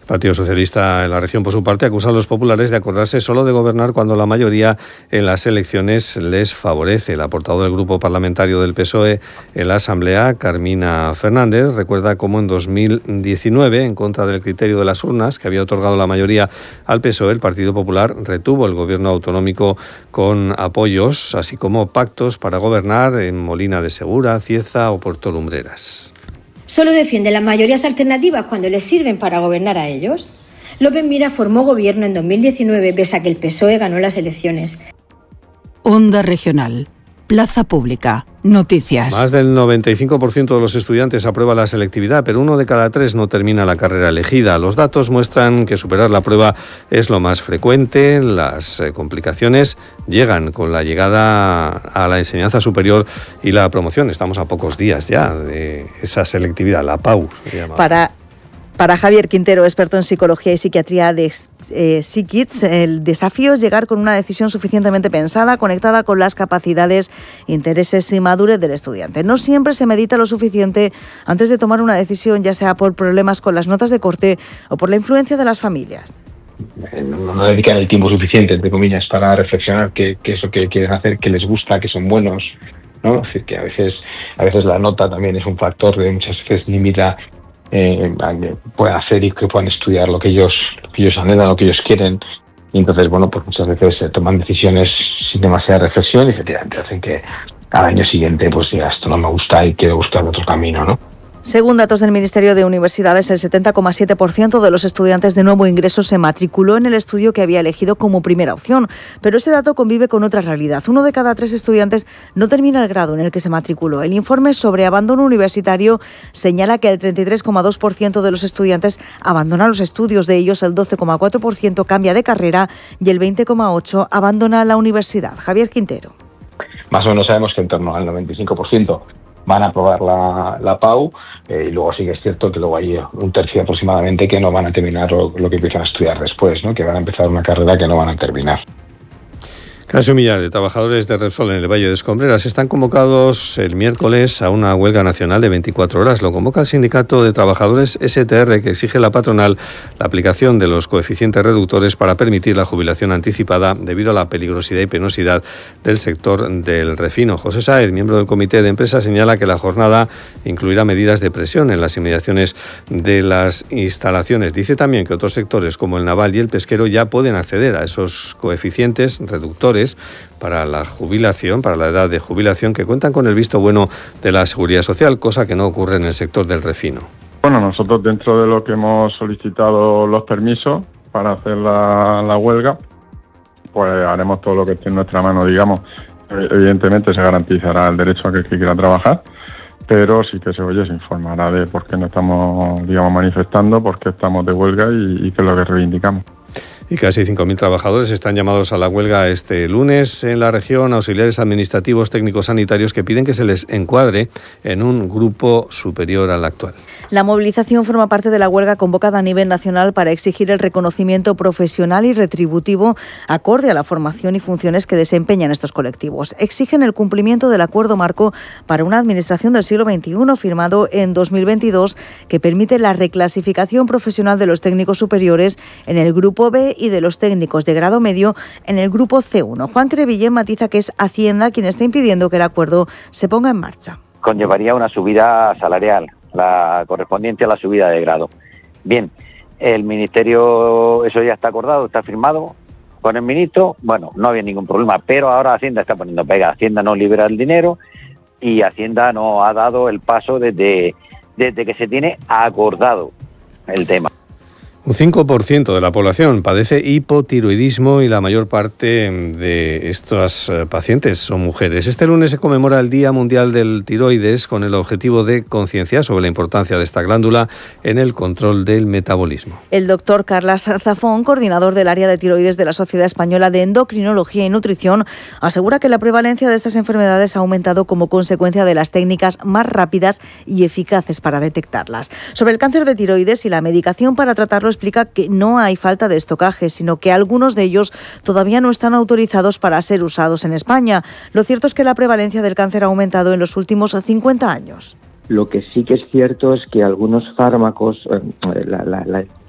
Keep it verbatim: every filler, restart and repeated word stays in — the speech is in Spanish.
Partido Socialista en la región, por su parte, acusa a los populares de acordarse solo de gobernar cuando la mayoría en las elecciones les favorece. La portavoz del grupo parlamentario del P S O E en la Asamblea, Carmina Fernández, recuerda cómo en dos mil diecinueve, en contra del criterio de las urnas que había otorgado la mayoría al P S O E, el Partido Popular retuvo el gobierno autonómico con apoyos, así como pactos para gobernar en Molina de Segura, Cieza o Puerto Lumbreras. Solo defiende las mayorías alternativas cuando les sirven para gobernar a ellos. López Mira formó gobierno en dos mil diecinueve pese a que el P S O E ganó las elecciones. Onda Regional. Plaza Pública. Noticias. Más del noventa y cinco por ciento de los estudiantes aprueba la selectividad, pero uno de cada tres no termina la carrera elegida. Los datos muestran que superar la prueba es lo más frecuente. Las eh, complicaciones llegan con la llegada a la enseñanza superior y la promoción. Estamos a pocos días ya de esa selectividad, la P A U. Se llama. Para... Para Javier Quintero, experto en psicología y psiquiatría de eh, Psikids, el desafío es llegar con una decisión suficientemente pensada, conectada con las capacidades, intereses y madurez del estudiante. No siempre se medita lo suficiente antes de tomar una decisión, ya sea por problemas con las notas de corte o por la influencia de las familias. No, no dedican el tiempo suficiente, entre comillas, para reflexionar qué, qué es lo que quieren hacer, qué les gusta, qué son buenos, ¿no? Es decir, que a veces, a veces la nota también es un factor que muchas veces limita Eh, puedan hacer y que puedan estudiar lo que ellos lo que ellos anhelan, lo que ellos quieren, y entonces bueno pues muchas veces se toman decisiones sin demasiada reflexión y efectivamente hacen que al año siguiente pues ya esto no me gusta y quiero buscar otro camino, ¿no? Según datos del Ministerio de Universidades, el setenta coma siete por ciento de los estudiantes de nuevo ingreso se matriculó en el estudio que había elegido como primera opción, pero ese dato convive con otra realidad. Uno de cada tres estudiantes no termina el grado en el que se matriculó. El informe sobre abandono universitario señala que el treinta y tres coma dos por ciento de los estudiantes abandona los estudios, de ellos el doce coma cuatro por ciento cambia de carrera y el veinte coma ocho por ciento abandona la universidad. Javier Quintero. Más o menos sabemos que en torno al noventa y cinco por ciento van a aprobar la, la P A U eh, y luego sí que es cierto que luego hay un tercio aproximadamente que no van a terminar lo, lo que empiezan a estudiar después, ¿no? Que van a empezar una carrera que no van a terminar. Casi un millar de trabajadores de Repsol en el Valle de Escombreras están convocados el miércoles a una huelga nacional de veinticuatro horas. Lo convoca el sindicato de trabajadores S T R, que exige a la patronal la aplicación de los coeficientes reductores para permitir la jubilación anticipada debido a la peligrosidad y penosidad del sector del refino. José Sáez, miembro del comité de empresa, señala que la jornada incluirá medidas de presión en las inmediaciones de las instalaciones. Dice también que otros sectores como el naval y el pesquero ya pueden acceder a esos coeficientes reductores para la jubilación, para la edad de jubilación, que cuentan con el visto bueno de la Seguridad Social, cosa que no ocurre en el sector del refino. Bueno, nosotros dentro de lo que hemos solicitado los permisos para hacer la, la huelga, pues haremos todo lo que esté en nuestra mano, digamos. Evidentemente se garantizará el derecho a que el que quiera trabajar, pero sí que se oye, se informará de por qué no estamos, digamos, manifestando, por qué estamos de huelga y, y qué es lo que reivindicamos. Y casi cinco mil trabajadores están llamados a la huelga este lunes en la región, auxiliares administrativos, técnicos sanitarios, que piden que se les encuadre en un grupo superior al actual. La movilización forma parte de la huelga convocada a nivel nacional para exigir el reconocimiento profesional y retributivo acorde a la formación y funciones que desempeñan estos colectivos. Exigen el cumplimiento del acuerdo marco para una administración del siglo veintiuno firmado en dos mil veintidós que permite la reclasificación profesional de los técnicos superiores en el grupo B y de los técnicos de grado medio en el grupo C uno. Juan Crevillén matiza que es Hacienda quien está impidiendo que el acuerdo se ponga en marcha. Conllevaría una subida salarial, la correspondiente a la subida de grado. Bien, el Ministerio, eso ya está acordado, está firmado con el ministro, bueno, no había ningún problema, pero ahora Hacienda está poniendo pega. Hacienda no libera el dinero y Hacienda no ha dado el paso desde, desde que se tiene acordado el tema. Un cinco por ciento de la población padece hipotiroidismo y la mayor parte de estos pacientes son mujeres. Este lunes se conmemora el Día Mundial del Tiroides con el objetivo de concienciar sobre la importancia de esta glándula en el control del metabolismo. El doctor Carlas Zafón, coordinador del área de tiroides de la Sociedad Española de Endocrinología y Nutrición, asegura que la prevalencia de estas enfermedades ha aumentado como consecuencia de las técnicas más rápidas y eficaces para detectarlas. Sobre el cáncer de tiroides y la medicación para tratarlo, explica que no hay falta de estocaje, sino que algunos de ellos todavía no están autorizados para ser usados en España. Lo cierto es que la prevalencia del cáncer ha aumentado en los últimos cincuenta años. Lo que sí que es cierto es que algunos fármacos, eh, la, la, la